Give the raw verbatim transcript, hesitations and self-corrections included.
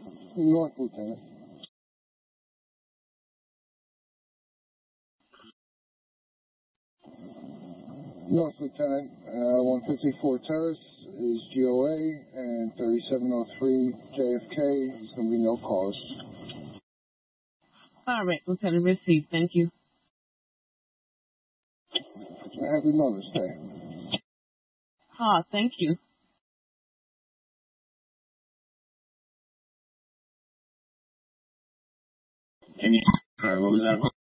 New York, Lieutenant. North, Lieutenant. Uh, one fifty-four Terrace is G O A, and thirty-seven oh three J F K is going to be no cause. All right, Lieutenant, received. Thank you. I have the notice there. Ah, thank you. Can you, sorry, what was that?